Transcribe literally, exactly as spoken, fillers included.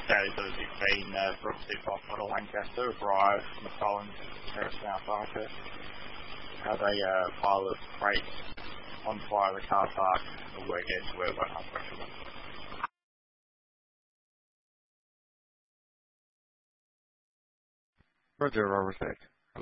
Daily sort of sixteen uh, Brooks Depot Model Lancaster arrive from the Collins Terrace South Archer. How they uh, pile of crates on fire the car park will work out to where one half Roger, I'll respect.